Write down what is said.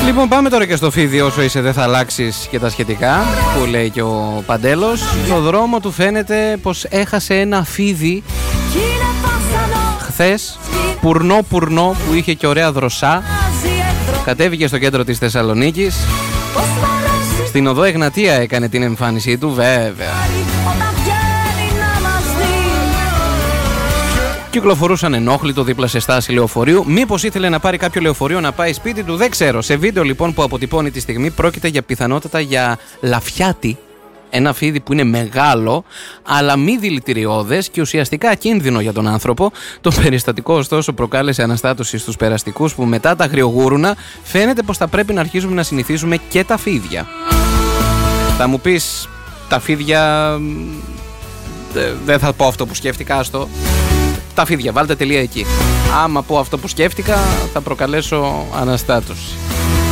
Λοιπόν, πάμε τώρα και στο φίδι όσο είσαι δεν θα αλλάξεις και τα σχετικά που λέει και ο Παντέλος. Στο δρόμο του φαίνεται πως έχασε ένα φίδι χθες, πουρνό που είχε και ωραία δροσά. Κατέβηκε στο κέντρο της Θεσσαλονίκης. Στην οδό Εγνατία έκανε την εμφάνισή του, βέβαια. Κυκλοφορούσαν ενόχλητο δίπλα σε στάση λεωφορείου. Μήπως ήθελε να πάρει κάποιο λεωφορείο να πάει σπίτι του, δεν ξέρω. Σε βίντεο λοιπόν που αποτυπώνει τη στιγμή πρόκειται για πιθανότατα για λαφιάτη. Ένα φίδι που είναι μεγάλο, αλλά μη δηλητηριώδες και ουσιαστικά ακίνδυνο για τον άνθρωπο. Το περιστατικό ωστόσο προκάλεσε αναστάτωση στους περαστικούς που μετά τα αγριογούρουνα φαίνεται πως θα πρέπει να αρχίσουμε να συνηθίζουμε και τα φίδια. Θα μου πεις, τα φίδια... δεν θα πω αυτό που σκέφτηκα, άστο. Τα φίδια, βάλτε τελεία εκεί. Άμα πω αυτό που σκέφτηκα θα προκαλέσω αναστάτωση.